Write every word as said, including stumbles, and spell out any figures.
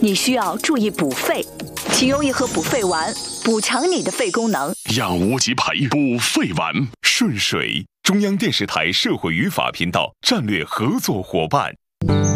你需要注意补肺，请用一盒补肺丸补强你的肺功能。 养无极培补肺丸，顺水，中央电视台社会语法频道战略合作伙伴。